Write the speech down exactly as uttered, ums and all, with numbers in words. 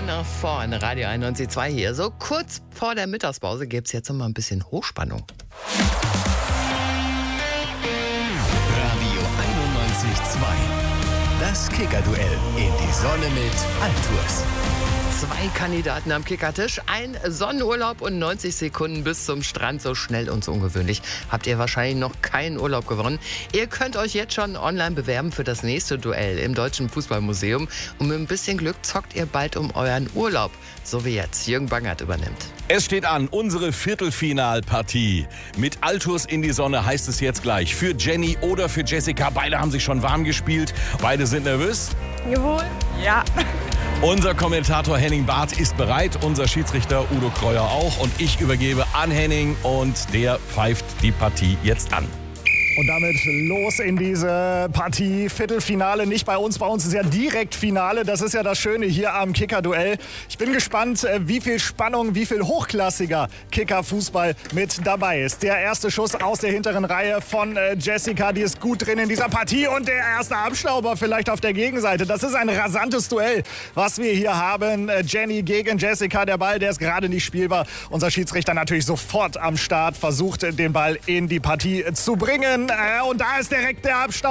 Final Four in Radio einundneunzig Komma zwei hier. So kurz vor der Mittagspause gibt es jetzt noch mal ein bisschen Hochspannung. Radio einundneunzig Komma zwei. Das Kicker-Duell in die Sonne mit Altours. Zwei Kandidaten am Kickertisch, ein Sonnenurlaub und neunzig Sekunden bis zum Strand. So schnell und so ungewöhnlich habt ihr wahrscheinlich noch keinen Urlaub gewonnen. Ihr könnt euch jetzt schon online bewerben für das nächste Duell im Deutschen Fußballmuseum. Und mit ein bisschen Glück zockt ihr bald um euren Urlaub. So wie jetzt Jürgen Bangert übernimmt. Es steht an, unsere Viertelfinalpartie. Mit Altours in die Sonne heißt es jetzt gleich. Für Jenny oder für Jessica. Beide haben sich schon warm gespielt. Beide sind nervös. Jawohl. Ja. Unser Kommentator Henning Barth ist bereit, unser Schiedsrichter Udo Kreuer auch. Und ich übergebe an Henning und der pfeift die Partie jetzt an. Und damit los in diese Partie. Viertelfinale, nicht bei uns. Bei uns ist ja direkt Finale. Das ist ja das Schöne hier am Kicker-Duell. Ich bin gespannt, wie viel Spannung, wie viel hochklassiger Kicker-Fußball mit dabei ist. Der erste Schuss aus der hinteren Reihe von Jessica. Die ist gut drin in dieser Partie. Und der erste Abstauber vielleicht auf der Gegenseite. Das ist ein rasantes Duell, was wir hier haben. Jenny gegen Jessica. Der Ball, der ist gerade nicht spielbar. Unser Schiedsrichter natürlich sofort am Start. Versucht, den Ball in die Partie zu bringen. Und da ist direkt der Abstand.